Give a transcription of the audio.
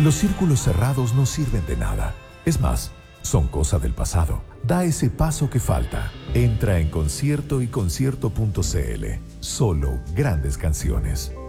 Los círculos cerrados no sirven de nada. Es más, son cosa del pasado. Da ese paso que falta. Entra en concierto y concierto.cl. Solo grandes canciones.